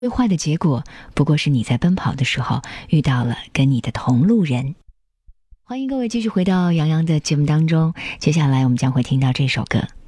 最坏的结果不过是你在奔跑的时候遇到了跟你的同路人。欢迎各位继续回到杨洋的节目当中，接下来我们将会听到这首歌。